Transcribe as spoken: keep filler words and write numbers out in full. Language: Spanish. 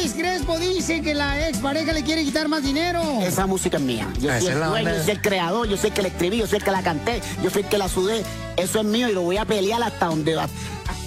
Elvis Crespo dice que la expareja le quiere quitar más dinero. Esa música es mía. Yo soy el dueño, yo soy el creador, yo soy el que la escribí, yo soy el que la canté, yo soy el que la sudé. Eso es mío y lo voy a pelear hasta donde, hasta